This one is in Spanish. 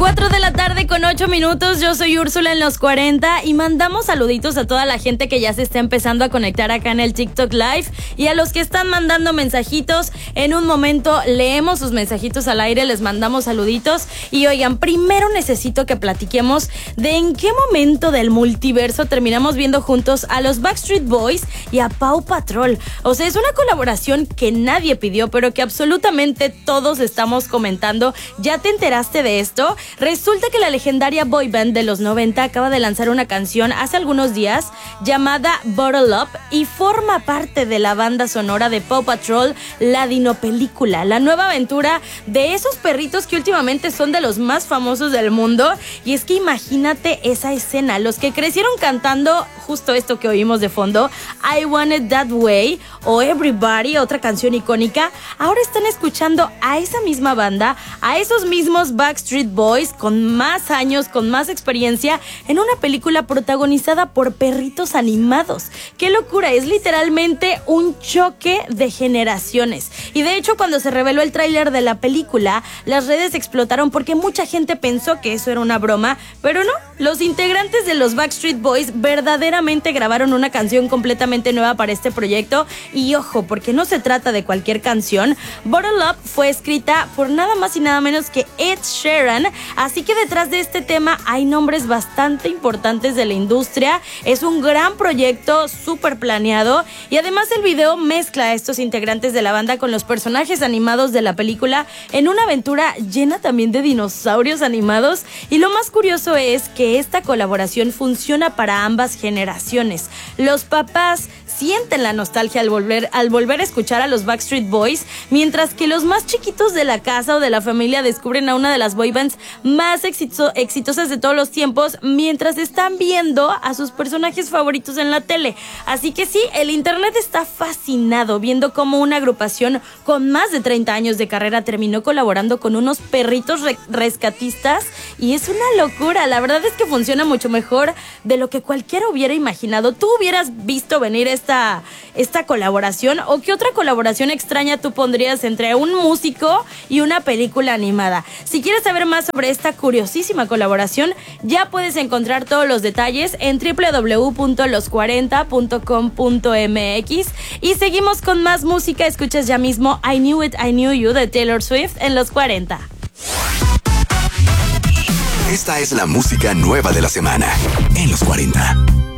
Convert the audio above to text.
4 de la tarde con 8 minutos, yo soy Úrsula en los 40 y mandamos saluditos a toda la gente que ya se está empezando a conectar acá en el TikTok Live y a los que están mandando mensajitos. En un momento leemos sus mensajitos al aire, les mandamos saluditos. Y oigan, primero necesito que platiquemos de en qué momento del multiverso terminamos viendo juntos a los Backstreet Boys y a Paw Patrol. O sea, es una colaboración que nadie pidió, pero que absolutamente todos estamos comentando. ¿Ya te enteraste de esto? Resulta que la legendaria boy band de los 90 acaba de lanzar una canción hace algunos días llamada Bottle Up y forma parte de la banda sonora de Paw Patrol, la dinopelícula, la nueva aventura de esos perritos que últimamente son de los más famosos del mundo. Y es que imagínate esa escena, los que crecieron cantando justo esto que oímos de fondo, I Want It That Way o Everybody, otra canción icónica, ahora están escuchando a esa misma banda, a esos mismos Backstreet Boys con más años, con más experiencia, en una película protagonizada por perritos animados. ¡Qué locura! Es literalmente un choque de generaciones. Y de hecho, cuando se reveló el tráiler de la película, las redes explotaron porque mucha gente pensó que eso era una broma, pero no. Los integrantes de los Backstreet Boys verdaderamente grabaron una canción completamente nueva para este proyecto. Y ojo, porque no se trata de cualquier canción. Bottle Up fue escrita por nada más y nada menos que Ed Sheeran. Así que detrás de este tema hay nombres bastante importantes de la industria. Es un gran proyecto, súper planeado. Y además el video mezcla a estos integrantes de la banda con los personajes animados de la película en una aventura llena también de dinosaurios animados. Y lo más curioso es que esta colaboración funciona para ambas generaciones. Los papás sienten la nostalgia al volver a escuchar a los Backstreet Boys, mientras que los más chiquitos de la casa o de la familia descubren a una de las boybands más exitosas de todos los tiempos, mientras están viendo a sus personajes favoritos en la tele. Así que sí, el internet está fascinado viendo cómo una agrupación con más de 30 años de carrera terminó colaborando con unos perritos rescatistas, y es una locura. La verdad es que funciona mucho mejor de lo que cualquiera hubiera imaginado. ¿Tú hubieras visto venir esta colaboración? ¿O qué otra colaboración extraña tú pondrías entre un músico y una película animada? Si quieres saber más sobre esta curiosísima colaboración, ya puedes encontrar todos los detalles en www.los40.com.mx. Y seguimos con más música. Escuchas ya mismo I Knew It, I Knew You de Taylor Swift en Los 40. Esta es la música nueva de la semana en Los 40.